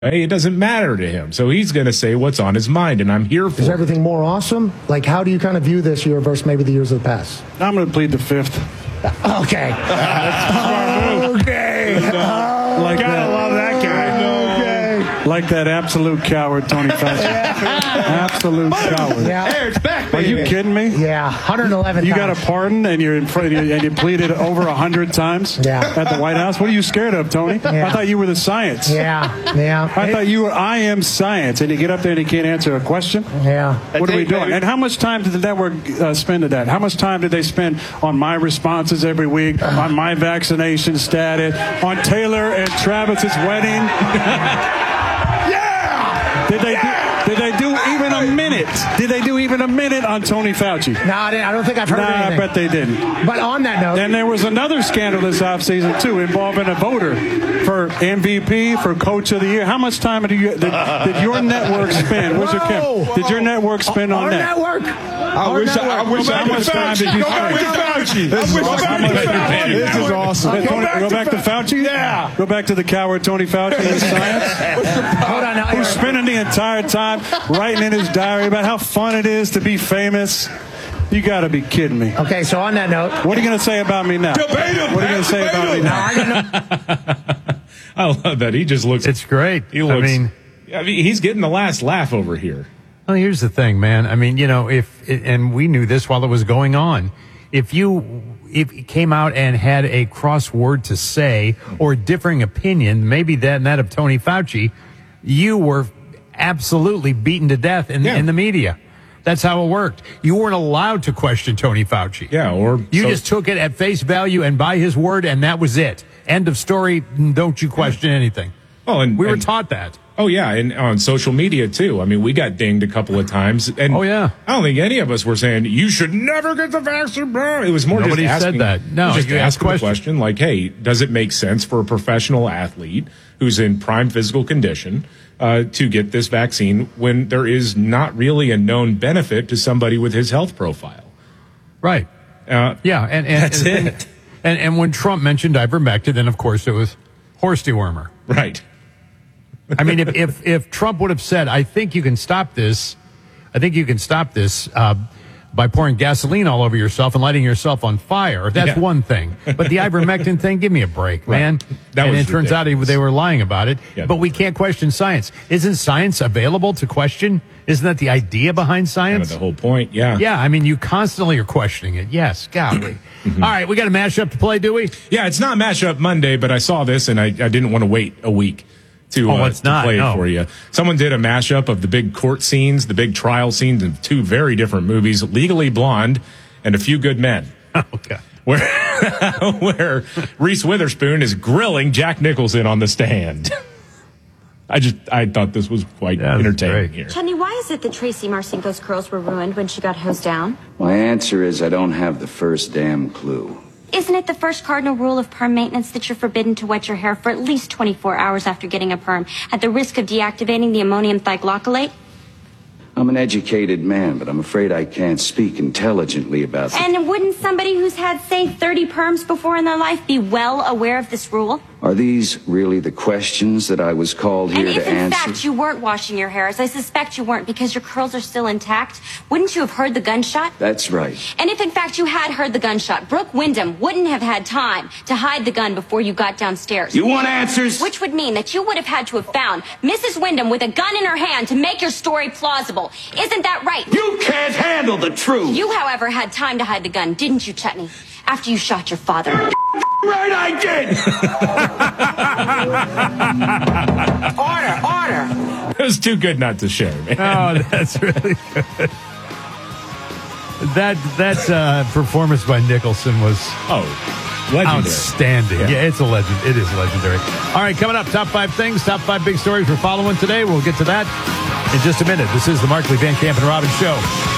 Hey, it doesn't matter to him. So he's going to say what's on his mind, and I'm here for it. Is everything more awesome? Like, how do you kind of view this year versus maybe the years of the past? I'm going to plead the fifth. Okay. Okay. Like Gotta that. love that guy. Like that absolute coward, Tony Fauci. Absolute coward. Yeah. Hey, it's back, Are you baby. kidding me? Yeah. 111 You times. got a pardon and you're in front and you pleaded over 100 times Yeah. at the White House. What are you scared of, Tony? Yeah. I thought you were the science. Yeah. Yeah. I thought you were I am science, and you get up there and you can't answer a question. Yeah. What are we doing? And how much time did the network spend at that? How much time did they spend on my responses every week, on my vaccination status, on Taylor and Travis's wedding? Did they do even a minute? Did they do even a minute on Tony Fauci? No, I don't think I've heard anything. I bet they didn't. But on that note, And there was another scandal this offseason, too, involving a voter for MVP, for Coach of the Year. How much time did your network spend? Where's your Kim? Did your network spend on our that? network. I wish How much time did you spend? This is awesome. Go back to Fauci? Yeah. Go back to the coward Tony Fauci and his science? Hold on now. Who's spending the entire time writing in his diary about how fun it is to be famous? You got to be kidding me. Okay, so on that note, What are you going to say about me now? Debate him, What are you going to say about me now? I love that. He just looks. It's great. He looks. I mean, he's getting the last laugh over here. Well, here's the thing, man. I mean, and we knew this while it was going on. If you came out and had a cross word to say or a differing opinion, maybe that of Tony Fauci, you were absolutely beaten to death in the media. That's how it worked. You weren't allowed to question Tony Fauci. Yeah, or You just took it at face value and by his word, and that was it. End of story. Don't you question anything. Oh, and We were taught that. Oh, yeah, and on social media, too. I mean, we got dinged a couple of times. And Oh, yeah. I don't think any of us were saying, you should never get the vaccine, bro. It was more Nobody just asking. said that. No, it was just you asked asking the question, like, hey, does it make sense for a professional athlete who's in prime physical condition to get this vaccine when there is not really a known benefit to somebody with his health profile? Right. Yeah, and That's and, it. And when Trump mentioned ivermectin, then of course it was horse dewormer. Right. I mean, if Trump would have said, "I think you can stop this," by pouring gasoline all over yourself and lighting yourself on fire, that's one thing. But the ivermectin thing, give me a break, man. That and was it turns out ridiculous. they were lying about it. Yeah. But we can't question science. Isn't science available to question? Isn't that the idea behind Kind of science? the whole point, yeah. Yeah, I mean, you constantly are questioning it. Yes, golly. All right, we got a mashup to play, do we? Yeah, it's not Mashup Monday, but I saw this and I didn't want to wait a week to play it for you. Someone did a mashup of the big court scenes, the big trial scenes of two very different movies, Legally Blonde and A Few Good Men, Okay. where Reese Witherspoon is grilling Jack Nicholson on the stand. I thought this was quite entertaining great. here. Chutney, why is it that Tracy Marcinko's curls were ruined when she got hosed down? My answer is I don't have the first damn clue. Isn't it the first cardinal rule of perm maintenance that you're forbidden to wet your hair for at least 24 hours after getting a perm, at the risk of deactivating the ammonium thioglycolate? I'm an educated man, but I'm afraid I can't speak intelligently about this. And wouldn't somebody who's had, say, 30 perms before in their life be well aware of this rule? Are these really the questions that I was called here And if to in answer? fact you weren't washing your hair, as I suspect you weren't because your curls are still intact, wouldn't you have heard the gunshot? That's right. And if in fact you had heard the gunshot, Brooke Wyndham wouldn't have had time to hide the gun before you got downstairs. You want answers? Which would mean that you would have had to have found Mrs. Wyndham with a gun in her hand to make your story plausible. Isn't that right? You can't handle the truth. You, however, had time to hide the gun, didn't you, Chutney? After you shot your father. Right, I did. Order! It was too good not to share, man. Oh, that's really good. That performance by Nicholson was Legendary. outstanding. Yeah, it's a legend. It is legendary. All right, coming up, top 5 things, top 5 big stories we're following today. We'll get to that in just a minute. This is the Markley, Van Camp, and Robbins Show.